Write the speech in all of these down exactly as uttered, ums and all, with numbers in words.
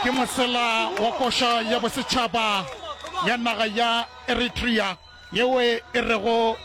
ke mosela wa kosha ya bosetšhaba ya naga ya Eritrea yewe e rego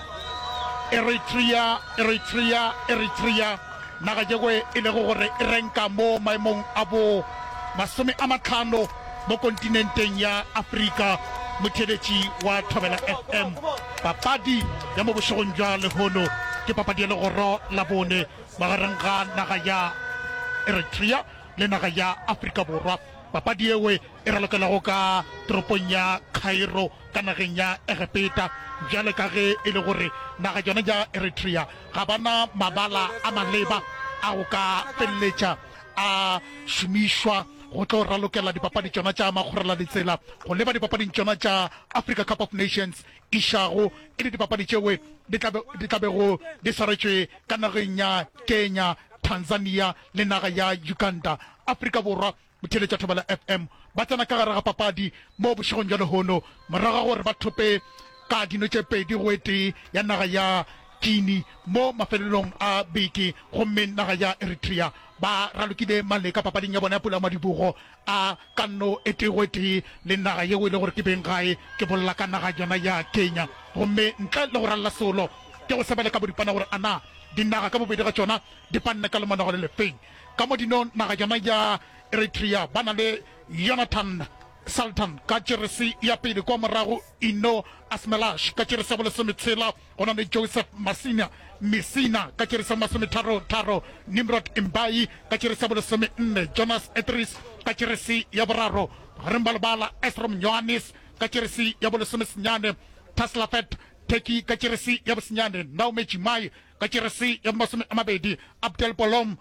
Eritrea Eritrea Eritrea naga yewe e lego gore e renka mo maemong a bo masome a matlhano mo kontinenteng ya Afrika. Motheletši wa Thobela F M papadi ya mo bošegong jwa lehono ke papadi ya legoro la bone magareng ga naga ya Eritrea le naga ya Afrika Borwa. Papadi ewe e ralokelago ka toropong ya Cairo ka nageng ya Egepeta jale ka ge e le gore naga yona ya Eritrea ga bana mabala a maleba a go ka feleletša a šomišwa go tlo ralokela dipapadi tšona tša magorela ditsela go leba dipapading tšona tša Africa Cup of Nations išago e le dipapadi tšewe di tlabego di saretšwe ka nageng ya Kenya, Tanzania le naga ya Uganda. Afrika Borwa motheletša Thobela F M ba tsena ka gare ga papadi mo bošegong jwa lehono moraga gore ba thope ka dino tše pedi go ete ya naga ya Guinea mo mafelelong a beke gomme naga ya Eritrea ba ralokile maleka papading ya bona ya pula madibogo a kanno ete go ete le naga yeo e le gore ke beng gae ke bolla ka naga yona ya Kenya gomme ntle le go ralla solo ke go sebele ka bodipana gore ana dinaga ka bobedi ga tsona di panne ka lemonago le lefeng ka mo dino naga yona ya Eritrea ba na le Jonathan Sultan ka jeresi ya pele kwa morago Ino Asmelash ka jeresi ya bolesome tshela go na le Joseph Masina Misina ka jeresi ya masome tharo tharo Nimrod Imbai ka jeresi ya bolesome nne Jonas Edris ka jeresi ya boraro Rimbalbala Esrom Yohanis ka jeresi ya bolesome senyane Taslafet Teki ka jeresi ya bosenyane Naume Chimai ka jeresi ya masome amabedi Abdel Bolom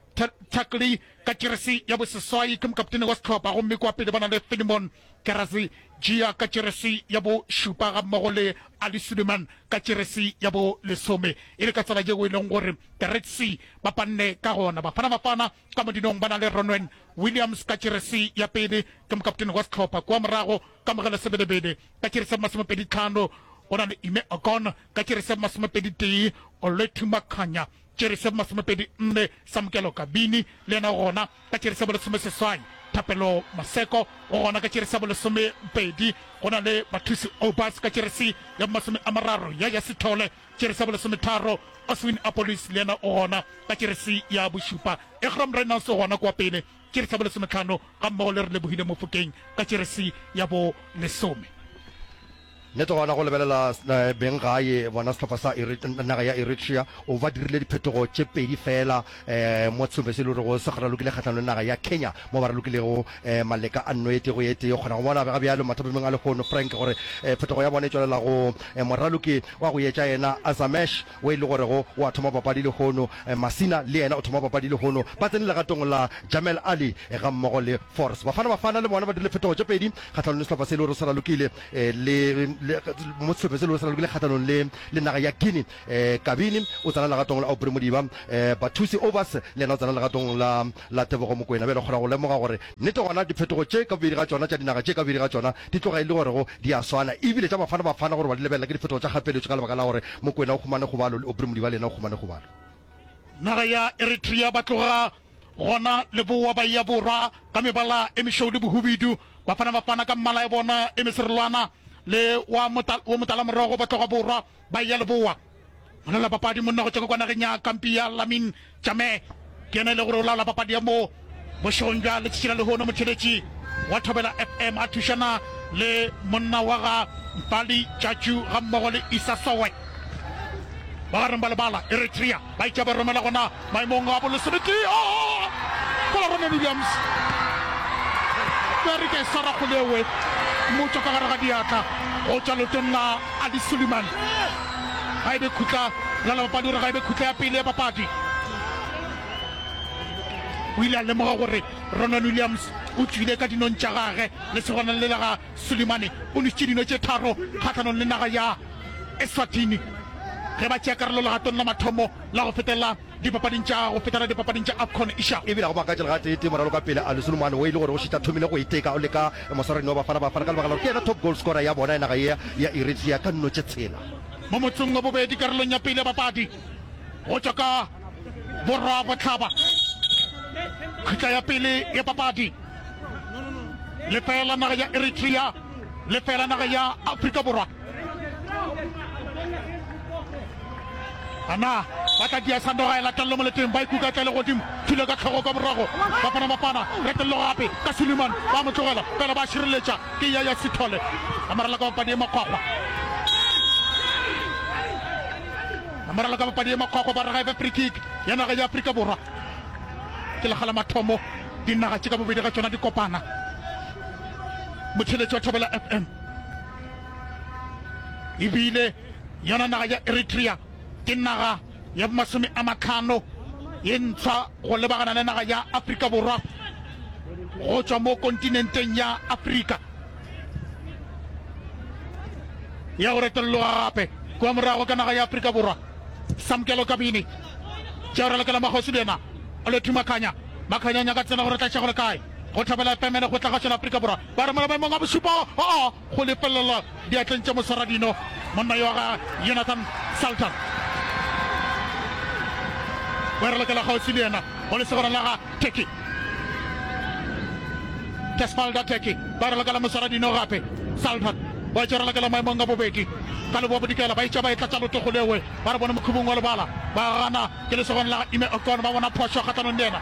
Takli ka jeresi ya boseswai ke mokaptene wa setlhopha gomme kwa pele ba na le Filimon Kerazi Jia ka jeresi ya bo šupa ga mmogo le Ali Suleiman ka jeresi ya bo lesome e le ka tsela jeo e leng gore the Red Sea ba panne ka gona bafana bafana ka modinong ba na le Ronwen Williams ka jeresi ya pele ke mokaptene wa setlhopha kwa morago ka mogela sebelebele ka jeresi ya masomepedi tlhano o na le Ime Ogon ka jeresi ya masomepedi tee Oletu Makanya jeresi ya masomepedi nne Samkelo Kabini le ena gona ka jeresi ya bolesome seswai Thapelo Maseko o gona ka jeresi ya bolesome pedi go na le Bathusi Obas ka jeresi ya masome a mararo ya ya Sithole jeresi ya bolesome tharo Oswin Apolis le ena o gona ka jeresi ya bošupa Ekram Reynolds o gona kwa pele jeresi ya bolesome tlhano ga mmogo le re lebogile Mofokeng ka jeresi ya bo lesome. Neto gana go lebelela beng gae bona setlhopha sa naga ya Eritrea o ba dirile diphetogo tše pedi fela mo tshombe se le go se ralokile kgatlhanong le naga ya Kenya mo ba ralokilego maleka a nnoete go ete o kgona go bona ga bjalo mathapameng a legono Frank gore phetogo ya bona e tswelela go moraloki wa go etša yena Azamesh o e le gore go wa thoma papadi legono Masina le yena o thoma papadi legono ba tsene legatong la Jamel Ali ga mmogo le Force bafana bafana le bona ba dirile phetogo tše pedi kgatlhanong le setlhopha se le gore se ralokile le mo tshepetse le sa le kgatlhanong le le naga ya Guinea Kabini o tsana legatong la Aubrey Modiba Bathusi Obas le ena o tsana legatong la la Tebogo Mokoena be le kgona go lemoga gore nnete gona diphetogo tše ka bobedi ga tsona tša dinaga tše ka bobedi ga tsona di tloga e le gore go di a swana ebile tša bafana bafana gore ba di lebelela ke diphetogo tša gapeletšo ka lebaka la gore Mokoena o khumane go balo le Aubrey Modiba le ena o khumane go balo naga ya Eritrea ba tloga gona le boa ba ya borwa ka mebala e mešweu le bohubedu bafana bafana ka mmala e bona e meserelwana le wa motala morogo ba tloga borwa ba ya leboa mona la papadi monna go tseka kwa nageng ya Kampi ya Lamin Jame ke ena le gore o laola papadi ya mo bošegong jwa letšatši le hono motheletši wa Thobela F M a thušana le monna wa ga Mpali Jaju ga mmogo le Isa Sowe ba ga remba lebala Eritrea ba itša ba romela gona maemong a bolesometi kola Ronwen Williams bere ke sara go lewe motho ka gare ga diatla go tša loteng la Ali Suleiman ga ebe khutla la la papadi gore ga ebe khutla ya pele ya papadi o ile a lemoga gore Ronwen Williams o tswile ka dinong tša gage le segonang le la ga Suleimane o nositše dino tše tharo kgatlhanong le naga ya Eswatini ge ba tšea karolo legatong la mathomo la go fetela dipapading tša go fetela dipapading tša AFCON isha ebile go makatše lega tete moralo ka pele Ali Suleiman o ile gore o šita thomile go iteka o le ka moswarani wa bafana bafana ka lebaka la gore ke ena top goal scorer ya bona naga ya Eritrea ka nno tše tshela mo motsong wa bobedi karolong ya pele ya bapadi go tšwa ka borwa botlhaba khutla ya pele ya papadi lefela naga ya Eritrea lefela naga ya Afrika Borwa ana baka dia sandoga ela tlo mo leteng ba ikuka tla le godimo tshile ka tlhogo ka borago ba pana ba pana re tlo gape ka Suleiman ba mo tlogela pele ba shireletša ke ya ya Sithole amara la ka ba di makwakwa amara la ka ba di makwakwa ba re ga free kick ya naga ya Afrika Borwa ke la gala mathomo dinaga tse ka bobedi ga tsona di kopana motheletsi wa Thobela F M ibile yana naga ya Eritrea ke naga ya masome a matlhano e ntsha go lebagana le naga ya Afrika Borwa go tswa mo kontinenteng ya Afrika ya go retologa gape kwa morago ka naga ya Afrika Borwa Samkelo Kabini tšaora le ka la magosi lena o le thumakanya makanya nya ka tsena gore tla tšego le kae go Thobela F M go tla ga tsena Afrika Borwa ba re mo ba monga bosupa a go le pelela di atlentse mo Saradino monna yo ga Jonathan Sultan ba re le ka la gautsi lena go le segora la ga Teki Tespalda Teki ba re le ka la mo Saradino gape Sultan ba tšera le ka la maimonga bobedi ka le bobedi kela ba itša ba etla tša lotogo lewe ba re bona mokhubong wa lebala ba gana ke le segona la ga Ime Okon ba bona phoso kgathanong lena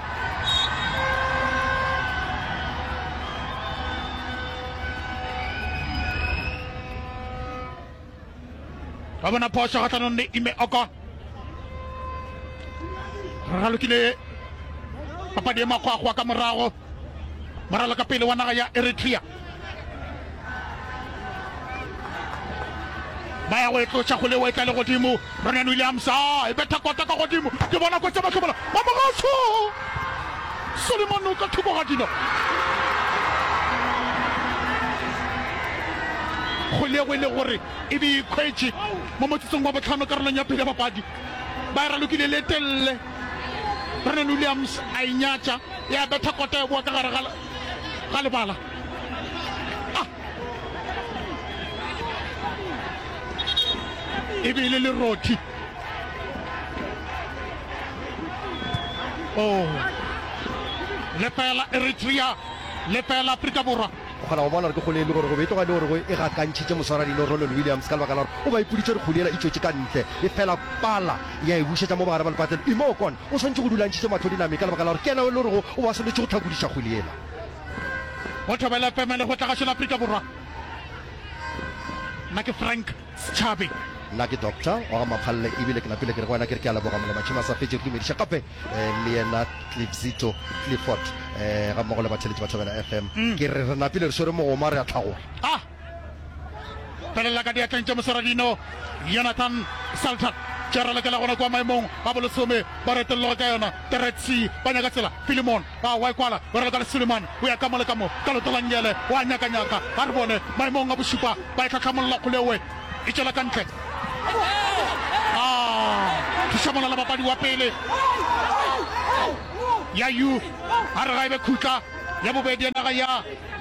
ba bona phoso kgathanong le Ime Okon re ralokile papadi e makgwakgwa ka morago morala ka pele wa naga ya Eritrea ba ya go e tlotša go le wa e tla le godimo Ronwen Williams a e betha kota ka godimo ke bona kwetse matlhobola ba mogatsho Suleiman o ka thubogadino go lewe le gore e be ikhwetse mo motsetsong wa botlhano karolong ya pele ya papadi ba e ralokile le telele Ronwen Williams a inyatša ya betha kota e boa ka gare ga lebala e bile le roti oh lefela Eritrea lefela Afrika Borwa o kgona go bona re ke gole le gore go betoga le gore go e gakantšhitše mosaradino Ronwen Williams ka lebaka la gore o ba ipoditše re kgoliela e tšwetse ka ntle e fela pala ya e bušetša mo bagare ba lepatelo Ime Okon o swantse go dulantšhitše matho diname ka lebaka la gore ke ena le gore o ba swanetse go tlhakodiša kgoliela go Thobela F M le go tla ga šela Afrika Borwa nna ke Frank Schabi nna ke doctor wa ga maphalele ebile ke napile ke re go wena ke re ke a leboga mole matšhimo a sa fetse re dumediša gape le yena Cliffzito Clifford um ga mmogo le batheletši ba Thobela F M ke re re napile re swere mogoma re a tlhagola ah pelela ka diatleng tše mosaradino Jonathan Sultan tšera lekela gona kwa maemong a bolesome ba retelelo ka yona teretsi ba nyaka tsela Filimon a wa ekwala ba re lekala Suleiman o ya ka mo le ka mo ka lotelanyele wa nyakanyaka ga re bone maemong a bosupa ba e tlhatlhamolola kgolewe e tšela ka ntle ah tšhamona la bapadi wa pele ya yu a re ga e be khutla ya bobedi ya naga ya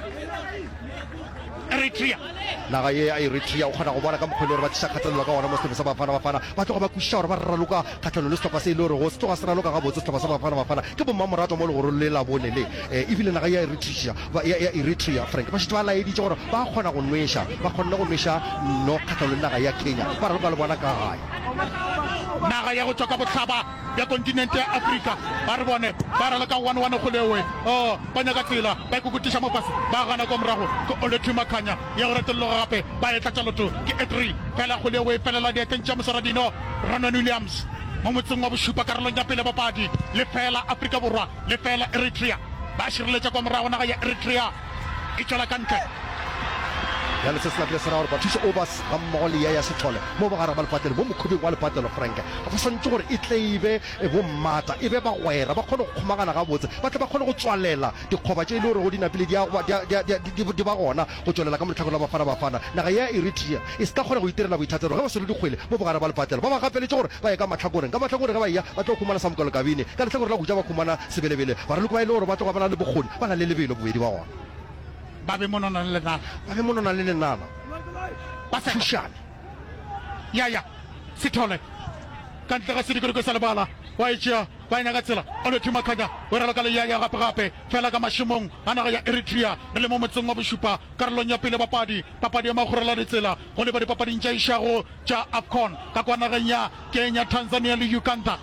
Eritrea naga ye ya Eritrea o kgona go bona ka mokgwele gore ba tšhiša kgathalelo ka gona mo setlhopha sa Bafana Bafana ba tloga ba kwešiša gore ba re raloka kgathalelo le setlhopha se e le gore go se tloga se raloka gabotse setlhopha sa Bafana Bafana ke bommamoratwa mo le gore le la bone le ebile naga ya Eritrea ya Eritrea Frank ba šetse ba laeditše gore ba kgona go nweša ba kgonne go nweša no kgathalelo le naga ya Kenya ba raloka le bona ka gae naga ya go tswa ka botlhaba ya kontinente ya Afrika ba re bone ba re le ka one one go lewe o ba nyaka tsela ba ikukutiša mo pase ba gana kwa morago ke Oletumakanya ya go retelelo gape ba etla tša loto ke etri fela go lewe felela dieteng tša mosaradino Ronwen Williams mo motseng wa bošupa karolong ya pele bapadi lefela Afrika Borwa lefela Eritrea ba šireletša kwa morago naga ya Eritrea e tšwela ka ntle ya le se se lapile se ra gore bathuša o ba ga mmogo le ya ya Sithole mo bogare ba lepatelo mo mokhubing wa lepatelo Frank ba swantse gore e tle ebe bommata e be bagwera ba kgone go kgomagana gabotse ba tle ba kgone go tswalela dikgoba tše e le gore go di napile di ba gona go tswalela ka moletlhako la Bafana Bafana naga ya Eritrea e se ka kgona go itirela boithatselo ge ba sele dikgwele mo bogare ba lepatelo ba ba gapeletše gore ba ye ka matlhakoreng ka matlhakoreng ga ba ya ba tlo go khumana Samkelo Kabini ka letlhakore la go ja ba khumana Sebelebele ba re le ko ba e le gore ba tloga ba na le bokgoni ba na le lebelo bobedi ba gona ba be monona le lenana ba be monona le lenana ba thušana ya ya Sithole ka ntle ga sedikologo sa lebala wa itšea ba ena ka tsela o le thumakanya o rala ka leya ya gape-gape fela ka mašomong a naga ya eritrea re le mo motseng wa bošupa karolong ya pele papadi papadi ya magorela ditsela go leba dipapading tša išago tša afcon ka kwa nageng ya kenya tanzania le uganda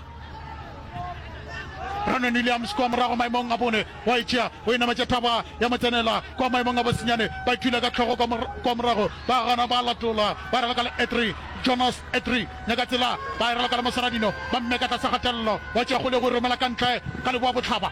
Ronan Williams kwa morago maemong a bone wa itšea o enametša thaba ya motsenela kwa maemong a bosenyane ba ithula ka tlhogo kwa morago ba gana ba latola ba rala ka le etri Jonas Etri nyaka tsela ba rala ka le mosaradino ba mmeka tlasa kgatelelo wa tšea go le go romela ka ntle ka leboa botlhaba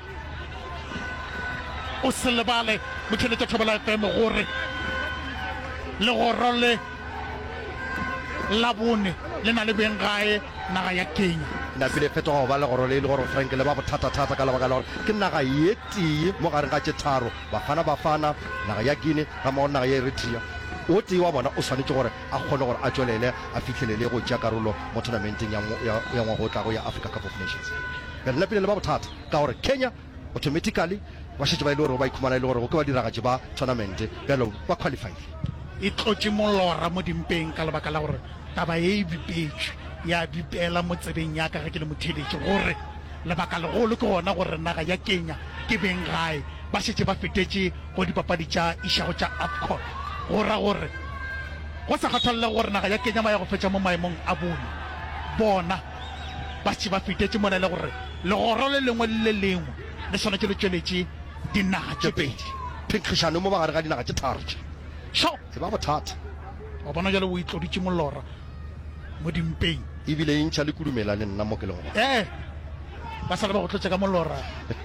o se lebale motheletša thobela F M gore legoro le la bone le na le beng gae naga ya Kenya na pele fetoga go ba le gore le le gore Frank le ba bothata-thata ka lebaka la gore ke naga ye tee mo gareng ga tše tharo bafana bafana naga ya Guinea ga mmogo naga ya Eritrea o tee wa bona o swanetše gore a kgone gore a tswelele a fitlhelele go tšea karolo mo tournamenteng ya ngwaga o tlago ya Africa Cup of Nations bjale nna pele le ba bothata ka gore Kenya automatically ba šetse ba e le gore ba ikhumana e le gore go ke ba diragatše ba tournament bjalo ba qualified e tlotše molora mo dimpeng ka lebaka la gore taba e e bipetšwe ya bipela mo tsebeng ya ka ge ke le motheletše gore lebaka legolo ke gona gore naga ya Kenya ke beng gae ba šetse ba fetetše go dipapadi tša išago tša AFCON go ra gore go sa kgathalele gore naga ya Kenya ba ya go fetša mo maemong a bone bona ba šetse ba fetetše mona le gore legoro le lengwe le le lengwe le swanetše le tšweletše dinaga tše pedi phinkgišano mo bagare ga dinaga tše tharo tše so e ba bothata wa bona jalo o itloditše molora mo dimpeng ebile e ntšha le kudumela le nna mo ke leng gore eh ba sale ba go tlotse ka molora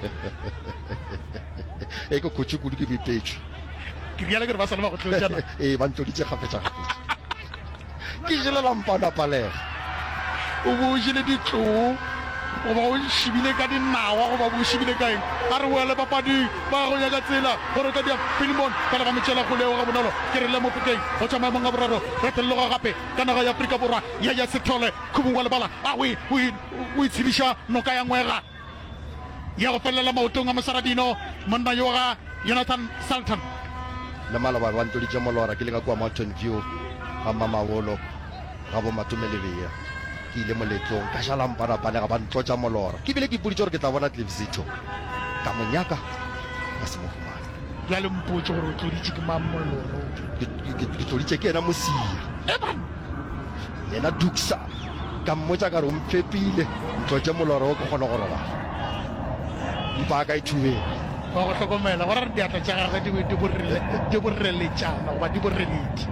e ke khotse kudu ke bipetše ke riale ke re ba sale ba go tlotšana ee ba ntloditše gafetša-gafetša ke jelela mpana palega o bo o jele ditloo goba o šebile ka dinawa goba bo o šebile kaeng a re boele papading ba go nyaka tsela gore ka dia filimon fela ba metšhela goleo ga bonolo ke re le mo pekeng go tšwa maemong a boraro re teleloga gape ka naga ya Afrika Borwa ya ya sethole khubung wa lebala a o itshediša noka ya ngwega ya go felela maotong a mosaradino monna yo ga Jonathan Sultan le malaba ba ntoditše molora ke le ka kua Mountain View ga Mamabolo ga bo Matumelebea ke ile moletlong ka šalampana-pane ga ba ntlotša molora ke bile ke ipoditše gore ke tla bona Cliffzito ka monyaka ka se mo fumane bjale mpotse gore o tloditše ke mamoloro ke tloditše ke ena mosia yena duksa ka mmotša ka re o mphepile ntlotše molora o ke kgone go robala mpa ka ithubeng wa go hlokomela gore re diatla tša gage di boreletšana goba di boreledi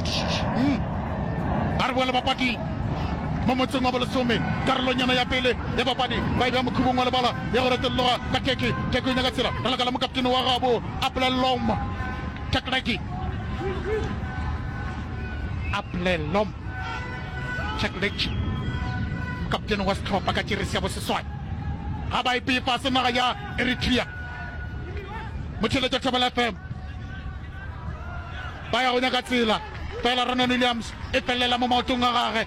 a re boele bapading mo motseng wa bolesome karolonyana ya pele ya bapadi ba e bea mokhubong wa lebala ya go retelloga ka keke keke nya ka tsela ra laka la mokaptene wa gabo Aplelom Tekleki Aplelom Tekleki kaptene wa setlhopha ka tšeresi ya boseswai ga ba ipepa se naga ya Eritrea motheletša Thobela F M ba ya go nyaka tsela fela Ronan Williams e felela mo maotong a gage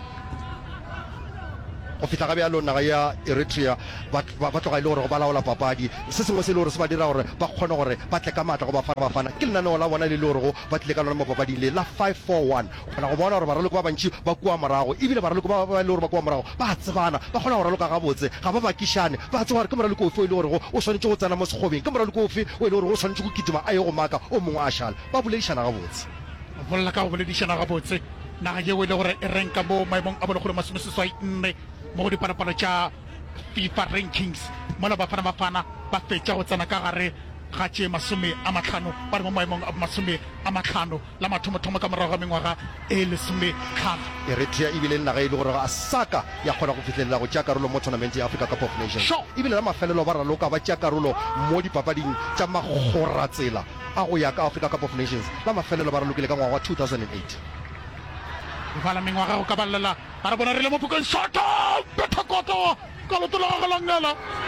go fitla ga bjalo naga ya Eritrea ba tloga e le gore go ba laola papadi se sengwe se le gore se ba dira gore ba kgone gore ba tle ka maatla go bafana bafana ke lenaneo la bona le le gore go ba tlile ka lona mo papading le la five four one kgona go bona gore baraloko ba bantši ba kua morago ebile baraloko ba le gore ba kua morago ba tsebana ba kgona go raloka gabotse ga ba bakišane ba tse gore ke moraloko ofe o e le gore o swanetše go tsena mo sekgobeng ke moraloko ofe o e le gore o swanetše go kitima a ye go maka o mongwe a šala ba boledišana gabotse bolela ka go boledišana gabotse naga yeo e le gore e renka mo maemong a bolekgolo masomeseswai nne mo go dipalopalo tša FIFA rankings mola bafana bafana ba fetša go tsena ka gare ga tše masome a matlhano ba di mo maemong a masome a matlhano la mathomothomo ka morago ga mengwaga e lesome tlhano Eritrea ebile naga e le gore a saka ya kgona go fitlhelela go tšea karolo mo tournament ya Africa Cup of Nations ebile la mafelelo ba raloka ba tšea karolo mo dipapading tša magoratsela a go ya ka Africa Cup of Nations la mafelelo ba ralokile ka ngwaga wa two thousand eight bala mengwaga go ka balela a re bona re le mo pokeng shota bethakoto ka loto la gagwe la ngela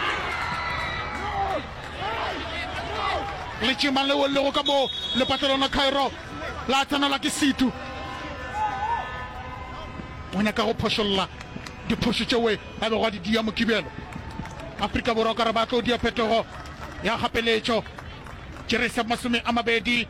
le tšimang le wolego ka mo lepatlelona Cairo la tsenela ke situ o nyaka go phošolola diphošo tšewe a bego a di dia mokibelo Afrika Borwa ka re ba tlo dia phetogo ya gapeletšo tšerese masome a mabedi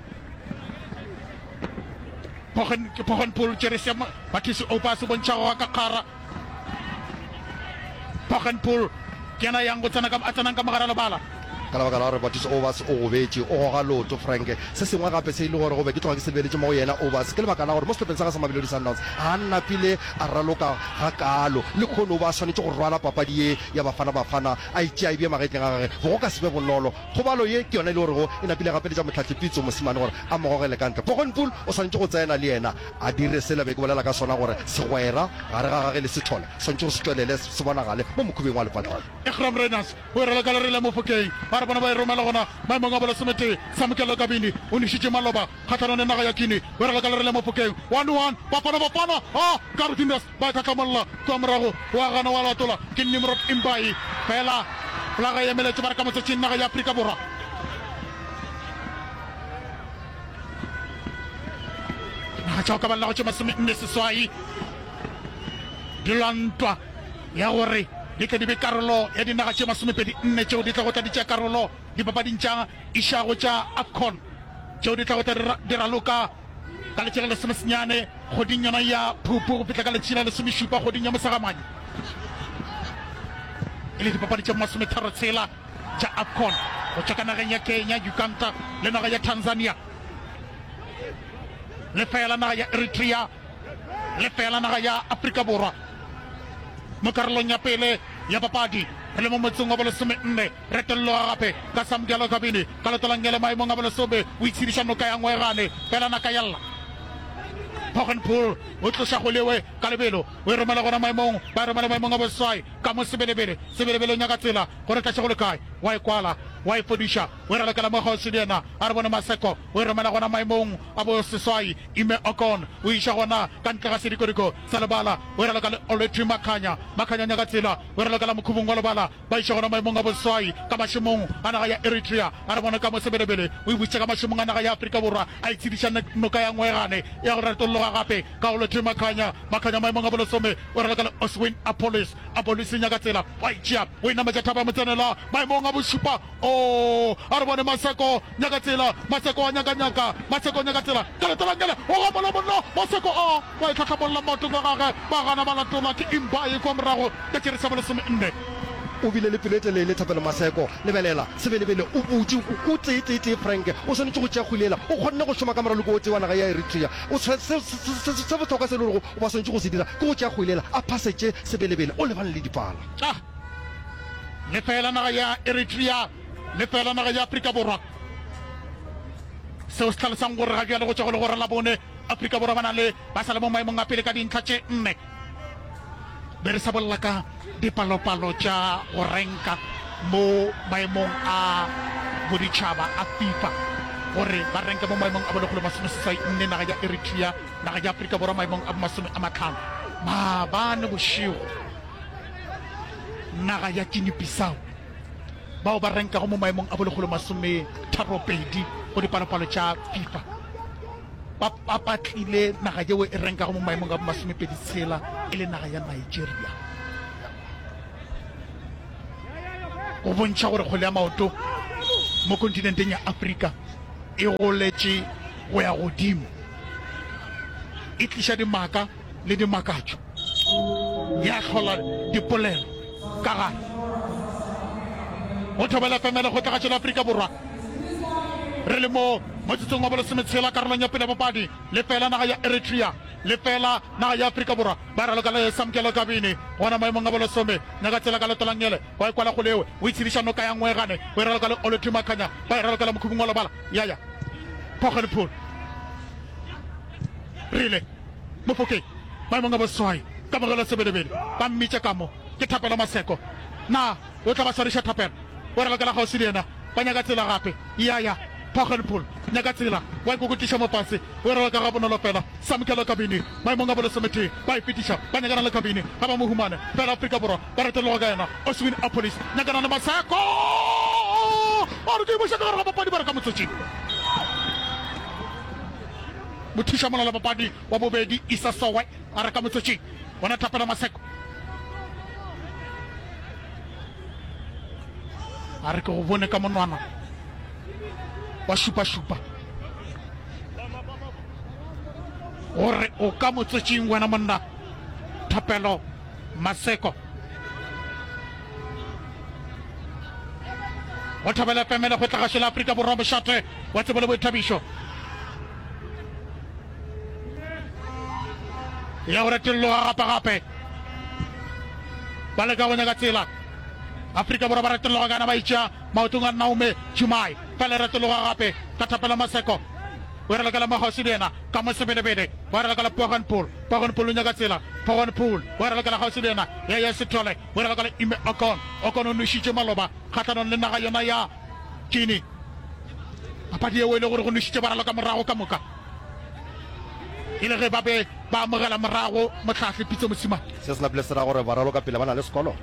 Pogenpool tšerese batisi opa se bontšhago ga ka kgara Pogenpool ke na yang go tsana ka a tsanang ka magara lebala ka lebaka la gore Batiso Overs o gobetse o goga loto Frank se sengwe gape se e le gore go be ke tloga ke se lebeletse mo go yena Overs ke lebaka la gore mo setlhopheng sa ka sa Mamelodi Sundowns ga nnapile a raloka ga kalo le kgono o ba tshwanetse go rwala papadi e ya bafana bafana a itse a ebie magetleng a gage go go ka sebe bonolo kgobalo ye ke yona e le gore go e napile gapeletša motlhatlhepitso mosimane gore a mogogele ka ntle Pogonpool o tshwanetse go tsena le yena a dire sela be ke bolela ka sona gore segwera gare ga gage le sethole tshwanetse go se tswelele se bonagale mo mokhubeng wa lepatlana Ekram Renas o re ka le re le mo Phokeng ba re bona ba e romela gona maemong a bola semete Samkelo Kabini o nishitse maloba kgatlhanong le naga ya Guinea o re ka le re le mo Phokeng one one bapana bapana ah Gardinas ba ka kamalla kwa morago wa gana wa latola ke Nimrod Imbai fela plaga ya meletse ba re ka motse naga ya Afrika Borwa na tšao ka balla go tšema nne seswai dilantwa ya gore di ka di be karolo ya dinaga tše masomepedi nne tšeo di tla go tla di tšea karolo dipapading tša išago tša AFCON tšeo di tla go tla di raloka ka letšela lesomesenyane kgoding yona ya Phupu go fitlha ka letšela lesomešupa kgoding ya Mosagamane e le dipapadi tša masometharo tshela tša AFCON go tšwa ka nageng ya Kenya, Uganda le naga ya Tanzania le fela naga ya Eritrea le fela naga ya Afrika Borwa mo karolong ya pele ya papadi re le mo motseng wa bolesome nne re telloga gape ka Samkelo Kabini ka letolangele maemong a bolesome o itshediša noka ya ngwegane fela naka yalla Pogonpool o tloša go lewe ka lebelo o e romela gona maemong ba e romela maemong a boswai ka mo sebelebele sebelebele o nyaka tsela gore tlaša go le kae wa e kwala wa e fodiša o e ralekela mo kgauswi le ena a re bone Maseko o e romela gona maemong a boseswai Ime Okon o iša gona ka ntle ga sedikodiko sa lebala o e raleka le Olwetri Makhanya Makhanya nyaka tsela o e ralekela mokhubong wa lebala ba iša gona maemong a boswai ka mašemong a naga ya Eritrea a re bone ka mo sebelebele o e butše ka mašemong a naga ya Afrika Borwa a itshediša noka ya ngwegane ya gore re tolloga gape ka Olwetri Makhanya Makhanya maemong a bolesome o re raleka le Oswin Apolis Apolis nyaka tsela wa itšea o inametša thapa motsenela maemong a bosupa o a re bone Maseko nyaka tsela Maseko wa nyaka-nyaka Maseko nyaka tsela ka letolangele o gamola mollo Maseko a wa e tlhatlhamolola maoto ka gage ba gana ba latola ke Imbai kwa morago ka tšerisa bolesome nne o bile le pelo e tlele le Thapelo Maseko lebelela sebelebele o botse o tee Frank o tshwanetse go tšea kgwilela o kgonne go šoma ka moralo ko o tse wa naga ya Eritrea o se botlhokwa se le gore o ba tshwanetse go se dira ke go tšea kgwilela a phasetse sebelebele o lebane le dipala ah le fela naga ya Eritrea le fela naga ya Afrika Borwa seo se tlhalosang gore ga bjale go tšwa go le gore la bone Afrika Borwa ba na le ba sa le mo maemong a pele ka dintlha tše nne be re sa bolela ka dipalopalo tša go renka mo maemong a boditšhaba a FIFA gore ba renka mo maemong a bolekgolo masomeseswai nne naga ya Eritrea naga ya Afrika Borwa maemong a masome a matlhano maabane bošego naga ya Guinea-Bissau bao ba renkago mo maemong a bolekgolo masome tharopedi go dipalopalo tša FIFA ba patlile naga yeo e renkago mo maemong a masomepedi tshela e le naga ya Nigeria go bontšha gore kgole ya maoto mo kontinenteng ya Afrika e goletše go ya godimo e tliša dimaka le dimakatšo ya tlhola dipolelo ka gae go thobela femele go tlagatšo la Afrika Borwa re le mo motsetsong wa bolesometshela karolong ya pele papadi le fela naga ya Eritrea le fela naga ya Afrika Borwa ba raloka le Samkelo Kabini gona maemong a bolesome nyaka tsela ka letolangele wa e kwala go lewe o itshediša noka ya ngwegane o e raloka le Olwetri Makhanya ba e raloka le mokhubung wa lebala yaya Pogonpool rile mo Phokeng maemong a boswai ka mogelo sebelebele ba mmitša ka mo ke Thapelo Maseko na o tla ba swariša Thapelo o raloka la kgauswi le ena ba nyaka tsela gape yaya Pogonpool nyaka tsela wa e kokotiša mo fase o e raloka ga bonolo fela Samkelo Kabini maemong a bolesomete ba e fetiša ba nyakana le Kabini ga ba mo humane fela Afrika Borwa ba reteloga ka yena Oswin Apolis nyakana le Maseko a re ke boša ka gare ga papadi ba re ka motsotšing mothuša molala papadi wa bobedi Isa Sowe a re ka motsotšing bona Thapelo Maseko a re ke go bone ka monwana wa šupa-šupa gore o ka motsotšing wena monna Thapelo Maseko o thabela pemele go tla ga Afrika Borwa mošate wa tsebo le boithabišo ya gore tilloga gape-gape ba leka go nyaka tsela Afrika Borwa ba retologa kana ba itša maotong a Naume Jumai pele retologa gape ka thapela Maseko o re lekala Magausi le ena ka mo sebelebele o re lekala Poganpool Poganpool o nyaka tsela Poganpool o re lekala Gausi le ena ya ya Sithole o re lekala Ime Okon Okon o nošitše maloba kgathanong le naga yona ya Guinea papadi eo e le gore go nošitše baralo ka morago ka moka e le ge ba be ba amogela morago motlhatlhe pitso mosimane se se na pele se ra gore baralo ka pele ba na le sekoloto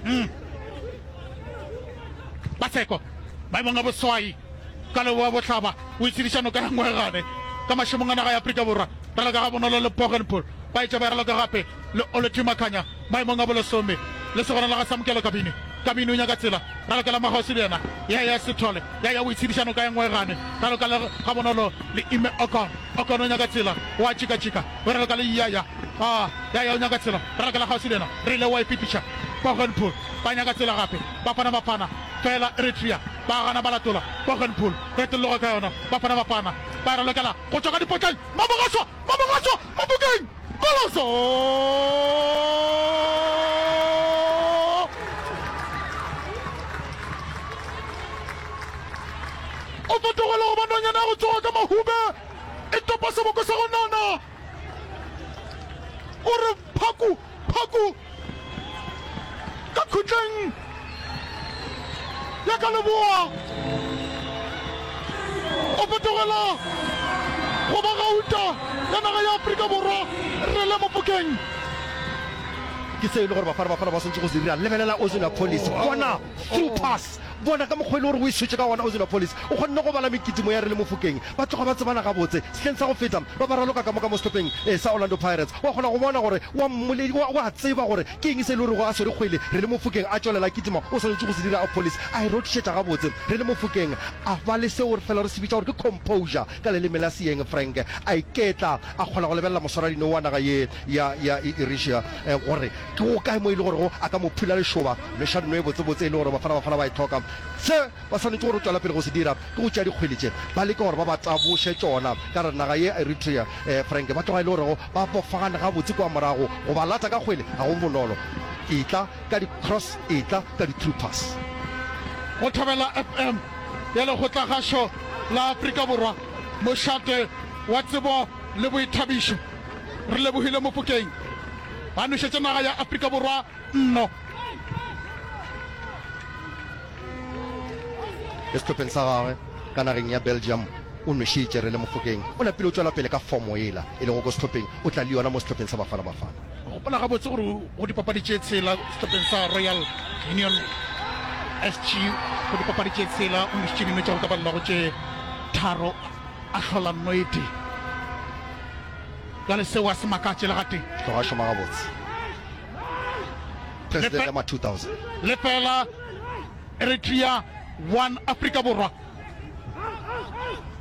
Maseko maemong a boswai ka leboa botlhaba o itshedišano ka ngwegane ka mašemong a naga ya Afrika Borwa ra leka ga bonolo le Poganpool ba etša ba raloka gape le Olotumakanya maemong a bolesome le segona la ga Samkelo Kabini Kabini o nyaka tsela ra lokela Magausi le ena ya ya Sithole ya ya o itshedišano ka ngwegane ra loka ga bonolo le Ime Okon Okon o nyaka tsela wa tšika-tšika o ra loka le yaya a ya ya o nyaka tsela ra lokela Gausi le ena re ile wa ipitiša Poganpool ba nyaka tsela gape bapana-bapana fela Eritrea ba gana ba latola Poganpool re tologa ka yona bapana bapana ba re lokela go tswa ka dipotleng Mamogaso Mamogaso Mabukeng Golazo o fetogela go banonyana go tsoga ka mahube e topa seboko sa go nana o re phaku phaku ka khutleng ya ka leboa o fetogela go ba gauta ya naga ya Afrika Borwa re le Mofokeng ke se e le gore bafana bafana ba sentse go se dira lebelela Ozuna Police bona through pass bona ka mokgwa ile gore o iswetse ka ona Ozuna Police o kgonne go bala mekitimo ya re le Mofokeng ba tloga ba tsebana ga botse setleng sa go feta ba ba raloka ka moka mo stopeng eh, sa Orlando Pirates wa kgona go bona gore wa mmoledi wa wa tseba gore ke eng se ile gore go a swere kgwele re le Mofokeng a tswelela kitimo o swanetse go se dira a police a e rotishetsa ga botse re le Mofokeng a ba le seo re fela re se bitsa gore ke composure ka le lemela seeng Frank a iketla a kgona go lebella moswaradino wa naga ye ya ya Eritrea gore ke go kae mo ile gore go a ka mo phula le shoba le shano e botse botse ile gore bafana bafana ba e tlhoka se ba swanetse gore tswela pele go se dira ke go tšea dikgweletse ba leka gore ba ba tsaboshe tsona ka re naga ye Eritrea eh, Frank ba tloga ile gore ba bofagane ga botse kwa morago go ba lata ka kgwele ga go bonolo itla ka di-cross itla ka di-true pass go thabela F M ya lekgotlagašo la Afrika Borwa mošate wa tsebo le boithabišo re lebogile Mofokeng ba nošetse naga ya Afrika Borwa nno ke setlhopheng sa gagwe ka nageng ya Belgium o nošitše re le Mofokeng o napile o tswela pele ka fomo ela e leng go ko setlhopheng o tla le yona mo setlhopheng sa bafana bafana gopola ga botse gore go dipapadi tše tsela setlhopheng sa Royal Union S G go dipapadi tše tsela o nošitše dino tša go ka balelago tše tharo a hlola noete ka le seo a se makatše le gateng tloga šoma gabotse president ma two thousand le fela Eritrea one Afrika Borwa